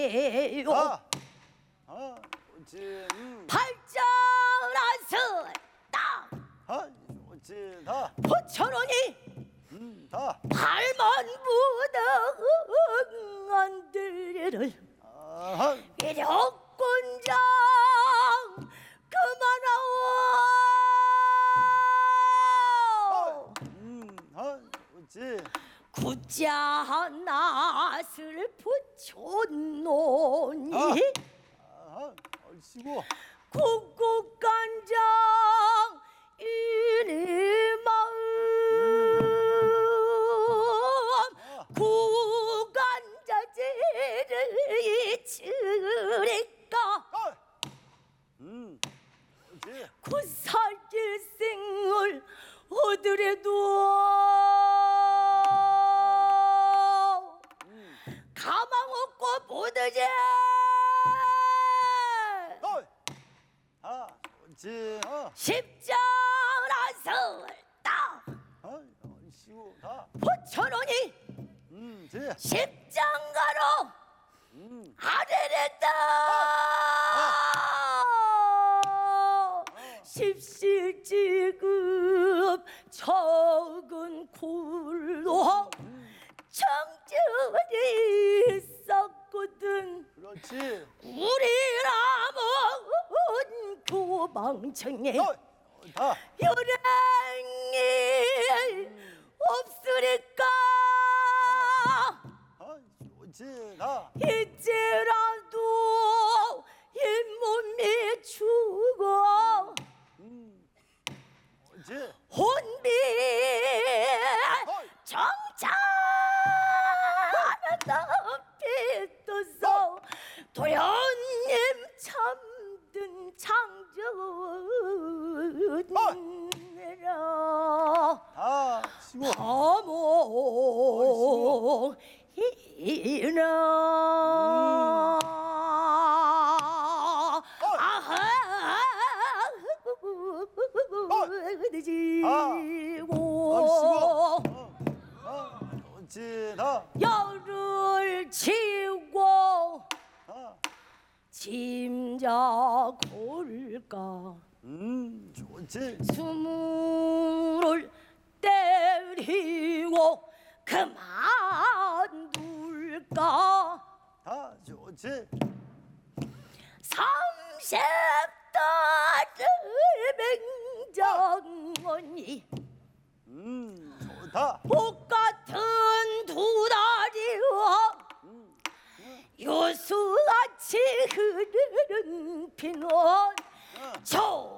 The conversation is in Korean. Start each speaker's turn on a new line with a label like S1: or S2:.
S1: 발전하서 딱 포천원이 발만 무당한들을 위력군장 그만하오. 구자 낫을 붙여놓니 국국간장 이니 마음 구간자제를 이치리까 구살길생을 얻으래도 가망 없고 보드제 십자라서 딱 포천원이 십장가로 아래랬다 십실지급 적은 굴로 청춘이 있었거든.
S2: 그렇지.
S1: 우리라면 도망청에 요랭이 없으니까 이제라도 잇몸이 죽어 혼비 정찬 높이 떠서 도련님 참든 창전내라 어머이나 열을 치고 짐작 올까
S2: 좋지.
S1: 숨을 때리고 그만둘까
S2: 좋지.
S1: 30달을 맹정언니
S2: 좋다.
S1: 복 같은 두 다리와 요수같이 흐르는 피는 저